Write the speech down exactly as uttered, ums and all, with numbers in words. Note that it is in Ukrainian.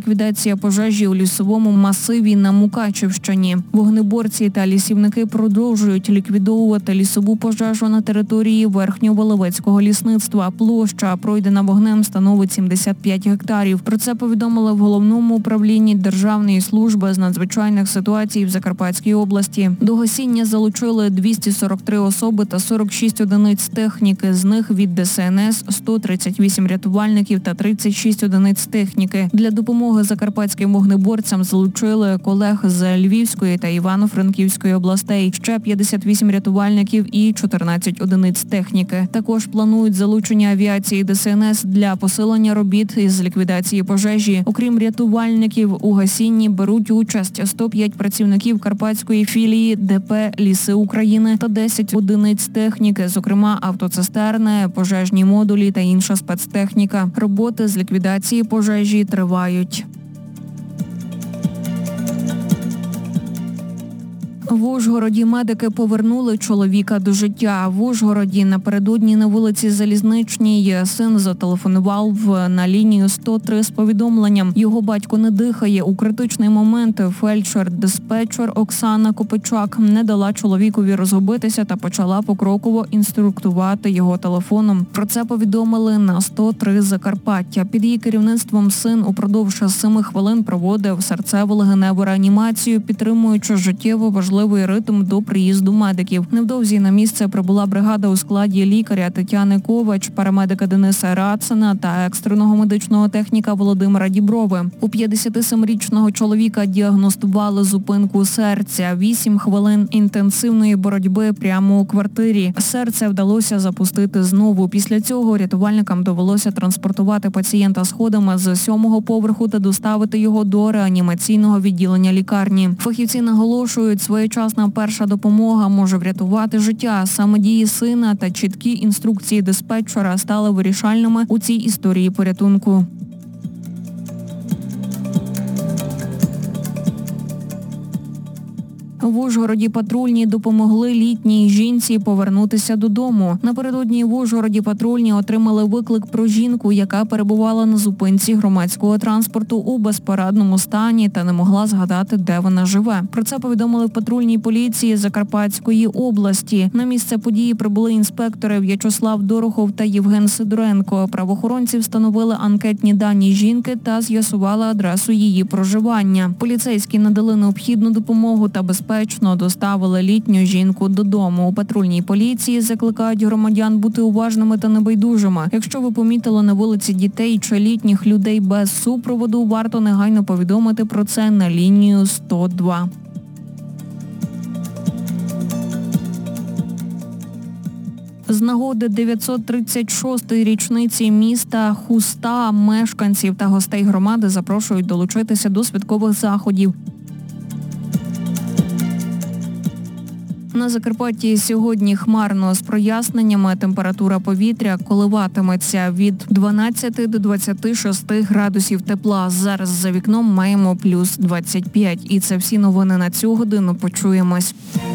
ліквідація пожежі у лісовому масиві на Мукачівщині. Вогнеборці та лісівники продовжують ліквідовувати лісову пожежу на території Верхньоволовецького лісництва. Площа, пройдена вогнем, становить сімдесят п'ять гектарів. Про це повідомили в Головному управлінні Державної служби з надзвичайних ситуацій в Закарпатській області. До гасіння залучили двісті сорок три особи та сорок шість одиниць техніки. З них від Де Ес Ен Ес – сто тридцять вісім рятувальників та тридцять шість одиниць техніки. Для допомоги закарпатським вогнеборцям залучили колег з Львівської та Івано-Франківської областей, ще п'ятдесят вісім рятувальників і чотирнадцять одиниць техніки. Також планують залучення авіації Де Ес Ен Ес для посилення робіт із ліквідації пожежі. Окрім рятувальників, у гасінні беруть участь сто п'ять працівників карпатської філії Де Пе «Ліси України» та десять одиниць техніки, зокрема автоцистерни, пожежні модулі та інша спецтехніка. Роботи з ліквідації пожежі тривають. В Ужгороді медики повернули чоловіка до життя. В Ужгороді напередодні на вулиці Залізничній син зателефонував на лінію сто три з повідомленням. Його батько не дихає. У критичний момент фельдшер-диспетчер Оксана Копичак не дала чоловікові розгубитися та почала покроково інструктувати його телефоном. Про це повідомили на сто три Закарпаття. Під її керівництвом син упродовж семи хвилин проводив серцево-легеневу реанімацію, підтримуючи життєво важливий ритм до приїзду медиків. Невдовзі на місце прибула бригада у складі лікаря Тетяни Ковач, парамедика Дениса Рацина та екстреного медичного техніка Володимира Діброви. У п'ятдесятисемирічного чоловіка діагностували зупинку серця. Вісім хвилин інтенсивної боротьби прямо у квартирі. Серце вдалося запустити знову. Після цього рятувальникам довелося транспортувати пацієнта сходами з сьомого поверху та доставити його до реанімаційного відділення лікарні. Фахівці наголошують, своєчасна перша допомога може врятувати життя. Саме дії сина та чіткі інструкції диспетчера стали вирішальними у цій історії порятунку. В Ужгороді патрульні допомогли літній жінці повернутися додому. Напередодні в Ужгороді патрульні отримали виклик про жінку, яка перебувала на зупинці громадського транспорту у безпорадному стані та не могла згадати, де вона живе. Про це повідомили в патрульній поліції Закарпатської області. На місце події прибули інспектори В'ячеслав Дорохов та Євген Сидоренко. Правоохоронці встановили анкетні дані жінки та з'ясували адресу її проживання. Поліцейські надали необхідну допомогу та безпечно доставили літню жінку додому. У патрульній поліції закликають громадян бути уважними та небайдужими. Якщо ви помітили на вулиці дітей чи літніх людей без супроводу, варто негайно повідомити про це на лінію сто два. З нагоди дев'ятсот тридцять шостої річниці міста Хуста мешканців та гостей громади запрошують долучитися до святкових заходів. На Закарпатті сьогодні хмарно з проясненнями. Температура повітря коливатиметься від дванадцяти до двадцяти шести градусів тепла. Зараз за вікном маємо плюс двадцять п'ять. І це всі новини на цю годину. Почуємось.